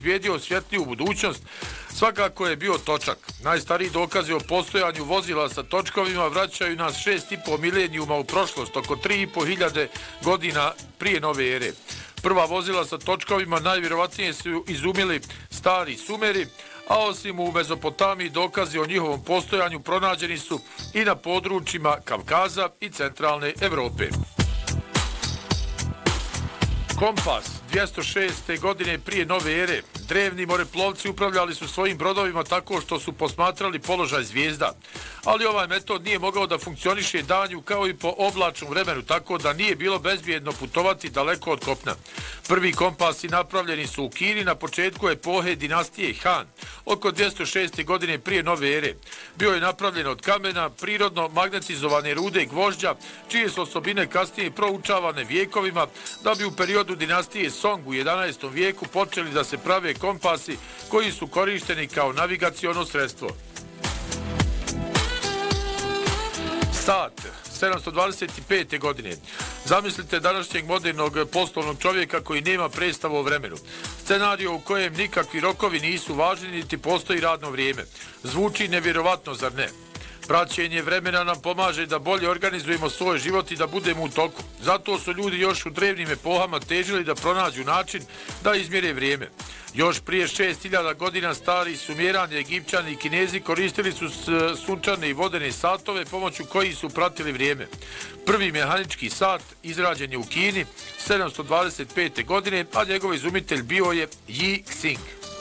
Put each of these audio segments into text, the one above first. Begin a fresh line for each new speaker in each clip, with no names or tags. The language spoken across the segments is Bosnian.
obezbijedio svjetliju budućnost, svakako je bio točak. Najstariji dokazi o postojanju vozila sa točkovima vraćaju nas 6,5 milenijuma u prošlost, oko 3.500 godina prije nove ere. Prva vozila sa točkovima najvjerovatnije su izumili stari Sumeri, a osim u Mezopotamiji dokazi o njihovom postojanju pronađeni su i na područjima Kavkaza i centralne Evrope. Kompas, 206. godine prije nove ere. Drevni moreplovci upravljali su svojim brodovima tako što su posmatrali položaj zvijezda. Ali ovaj metod nije mogao da funkcioniše danju kao i po oblačnom vremenu, tako da nije bilo bezbjedno putovati daleko od kopna. Prvi kompasi napravljeni su u Kini na početku epohe dinastije Han, oko 206. godine prije nove ere. Bio je napravljen od kamena, prirodno magnetizovane rude gvožđa, čije su osobine kasnije proučavane vijekovima, da bi u periodu dinastije Song u 11. vijeku počeli da se prave kompasi koji su korišteni kao navigaciono sredstvo. Sat, 725. godine. Zamislite današnjeg modernog poslovnog čovjeka koji nema predstavu o vremenu. Scenario u kojem nikakvi rokovi nisu važni niti postoji radno vrijeme. Zvuči nevjerovatno, zar ne? Praćenje vremena nam pomaže da bolje organizujemo svoj život i da budemo u toku. Zato su ljudi još u drevnim epohama težili da pronađu način da izmjere vrijeme. Još prije 6000 godina stari Sumjerani, Egipćani i Kinezi koristili su sunčane i vodene satove pomoću kojih su pratili vrijeme. Prvi mehanički sat izrađen je u Kini 725. godine, a njegov izumitelj bio je Yi Xing.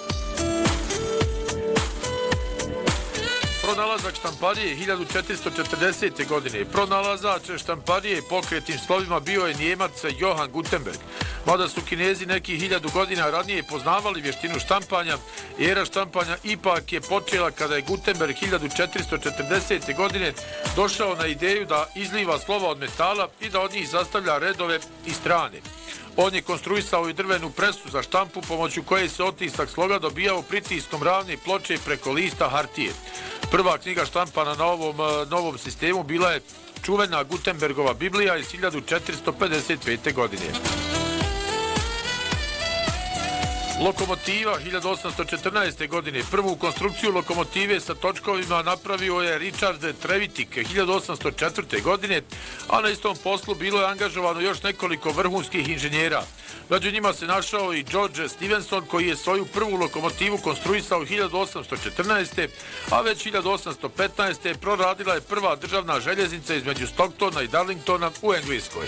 Pronalazak štamparije 1440. godine. Pronalazač štamparije pokretnim slovima bio je Nijemac Johann Gutenberg. Mada su Kinezi nekih 1000 godina ranije poznavali vještinu štampanja, era štampanja ipak je počela kada je Gutenberg 1440. godine došao na ideju da izliva slova od metala i da od njih sastavlja redove i strane. On je konstruisao i drvenu presu za štampu pomoću koje se otisak sloga dobijao pritiskom ravne ploče preko lista hartije. Prva knjiga štampana na ovom novom sistemu bila je čuvena Gutenbergova Biblija iz 1455. godine. Lokomotiva 1814. godine. Prvu konstrukciju lokomotive sa točkovima napravio je Richard Trevithick 1804. godine, a na istom poslu bilo je angažovano još nekoliko vrhunskih inženjera. Među njima se našao i George Stephenson koji je svoju prvu lokomotivu konstruisao 1814. a već 1815. proradila je prva državna željeznica između Stocktona i Darlingtona u Engleskoj.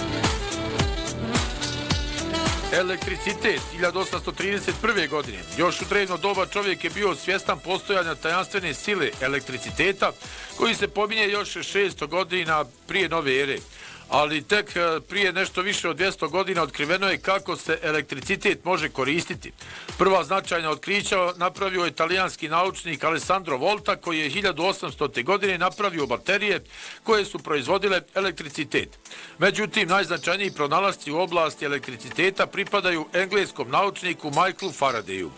Elektricitet 1831. godine. Još u drevno doba čovjek je bio svjestan postojanja tajanstvene sile elektriciteta koji se pominje još 600 godina prije nove ere. Ali tek prije nešto više od 200 godina otkriveno je kako se elektricitet može koristiti. Prva značajna otkrića napravio je talijanski naučnik Alessandro Volta koji je 1800. godine napravio baterije koje su proizvodile elektricitet. Međutim, najznačajniji pronalasci u oblasti elektriciteta pripadaju engleskom naučniku Michaelu Faradayu.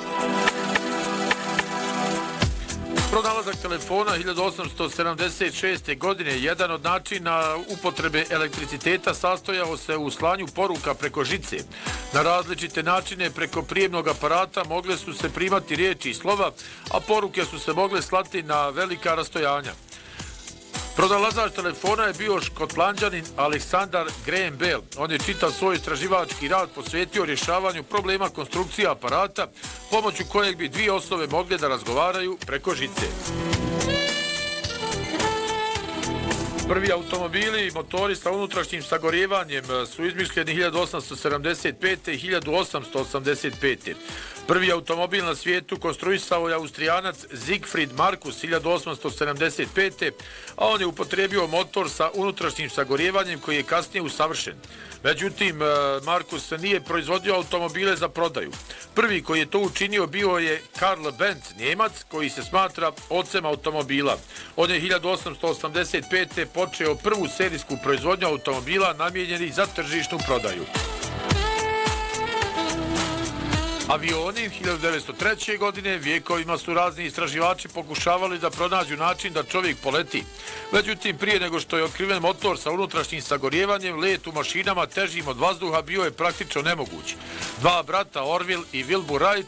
Pronalazak telefona 1876. godine. Jedan od načina upotrebe elektriciteta sastojao se u slanju poruka preko žice. Na različite načine preko prijemnog aparata mogle su se primati riječi i slova, a poruke su se mogle slati na velika rastojanja. Pronalazač telefona je bio Škotlanđanin Aleksandar Graham Bell. On je čitav svoj istraživački rad posvetio rješavanju problema konstrukcije aparata, pomoću kojeg bi dvije osobe mogle da razgovaraju preko žice. Prvi automobili i motori sa unutrašnjim sagorjevanjem su izmišljeni 1875. i 1885. Prvi automobil na svijetu konstruisao je Austrijanac Siegfried Marcus 1875. a on je upotrijebio motor sa unutrašnjim sagorjevanjem koji je kasnije usavršen. Međutim, Marcus nije proizvodio automobile za prodaju. Prvi koji je to učinio bio je Karl Benz, Njemac, koji se smatra ocem automobila. On je 1885. počeo prvu serijsku proizvodnju automobila namijenjenih za tržišnu prodaju. Avioni 1903. godine vijekovima su razni istraživači pokušavali da pronađu način da čovjek poleti. Međutim, prije nego što je otkriven motor sa unutrašnjim sagorjevanjem, let u mašinama težim od vazduha bio je praktično nemoguć. Dva brata, Orville i Wilbur Wright,